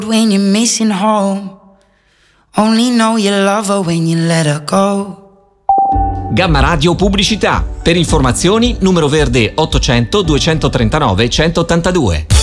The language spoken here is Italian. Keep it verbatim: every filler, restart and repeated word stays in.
When you're missing home, only know you love her when you let her go. Gamma Radio Pubblicità. Per informazioni numero verde ottocento duecentotrentanove centottantadue.